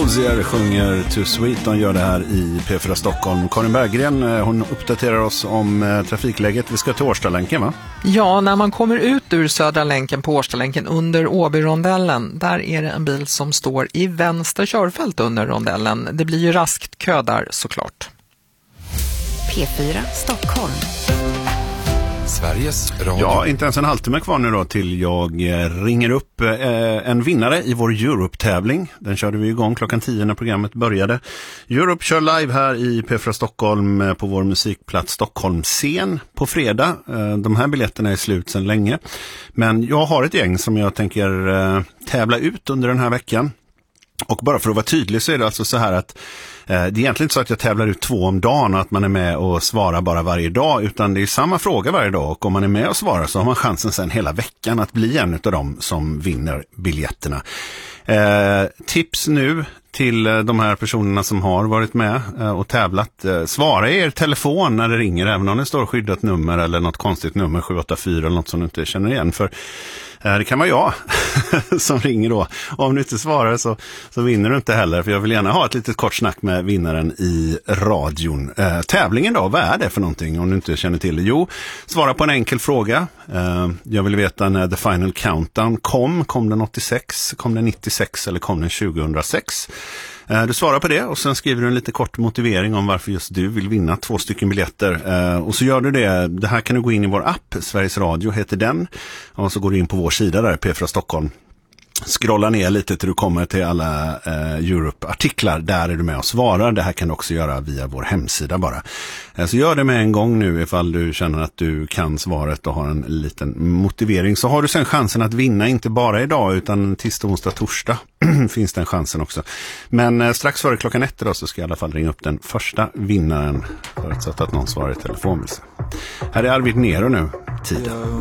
Hozier sjunger Too Sweet. De gör det här i P4 Stockholm. Karin Berggren, hon uppdaterar oss om trafikläget. Vi ska till Årstalänken, va? Ja, när man kommer ut ur Södra länken på Årstalänken under Åbyrondellen, där är det en bil som står i vänster körfält under rondellen. Det blir ju raskt kö där såklart. P4 Stockholm. Sveriges Radio. Ja, inte ens en halvtimme kvar nu då till jag ringer upp en vinnare i vår Europe-tävling. Den körde vi igång klockan 10 när programmet började. Europe kör live här i P4 Stockholm på vår musikplats Stockholm scen på fredag. De här biljetterna är slut sedan länge. Men jag har ett gäng som jag tänker tävla ut under den här veckan. Och bara för att vara tydlig så är det alltså så här att det är egentligen inte så att jag tävlar ut 2 om dagen och att man är med och svarar bara varje dag, utan det är samma fråga varje dag, och om man är med och svarar så har man chansen sen hela veckan att bli en av dem som vinner biljetterna. Tips nu till de här personerna som har varit med och tävlat. Svara i er telefon när det ringer, även om det står skyddat nummer eller något konstigt nummer 784 eller något som du inte känner igen, för det kan vara jag som ringer då. Om du inte svarar så vinner du inte heller, för jag vill gärna ha ett litet kort snack med vinnaren i radion. Tävlingen då, vad är det för någonting om du inte känner till det? Jo, svara på en enkel fråga. Jag vill veta när The Final Countdown kom den 86, kom den 96 eller kom den 2006? Du svarar på det och sen skriver du en lite kort motivering om varför just du vill vinna 2 stycken biljetter. Och så gör du det. Det här kan du gå in i vår app, Sveriges Radio heter den. Och så går du in på vår sida där, P4 Stockholm. Scrolla ner lite till du kommer till alla Europe-artiklar. Där är du med och svarar. Det här kan du också göra via vår hemsida bara. Så gör det med en gång nu ifall du känner att du kan svaret och har en liten motivering. Så har du sen chansen att vinna, inte bara idag utan tisdag, onsdag, torsdag finns den chansen också. Men strax före klockan 1 då så ska jag i alla fall ringa upp den första vinnaren, förutsatt att någon svarar i telefon. Här är Arvid Nero nu, tiden.